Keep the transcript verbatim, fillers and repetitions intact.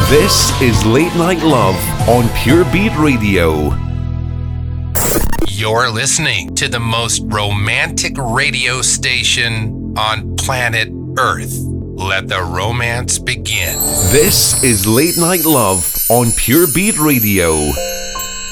This is Late Night Love on Pure Beat Radio. You're listening to the most romantic radio station on planet Earth. Let the romance begin. This is Late Night Love on Pure Beat Radio.